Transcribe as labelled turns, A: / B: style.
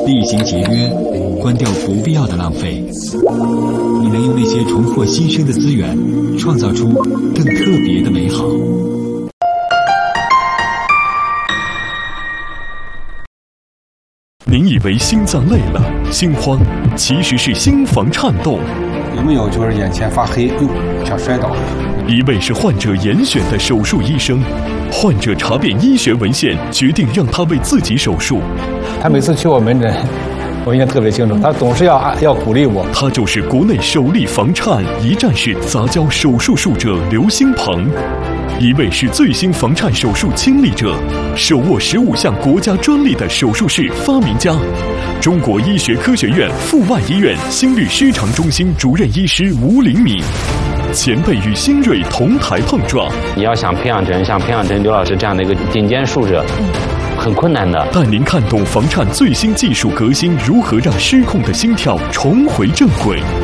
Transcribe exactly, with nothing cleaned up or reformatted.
A: 厉行节约，关掉不必要的浪费。你能用那些重获新生的资源，创造出更特别的美好。
B: 您以为心脏累了、心慌，其实是心房颤动。
C: 有没有就是眼前发黑，哟，像摔倒了？
B: 一位是患者严选的手术医生，患者查遍医学文献，决定让他为自己手术。
C: 他每次去我门诊，我印象特别清楚，他总是要要鼓励我。
B: 他就是国内首例房颤一站式杂交手术术者刘兴鹏。一位是最新房颤手术亲历者，手握十五项国家专利的手术室发明家，中国医学科学院阜外医院心律失常中心主任医师吴灵敏。前辈与新锐同台碰撞，
D: 你要想培养成像培养成刘老师这样的一个顶尖术者，很困难的。
B: 带您看懂房颤最新技术革新如何让失控的心跳重回正轨。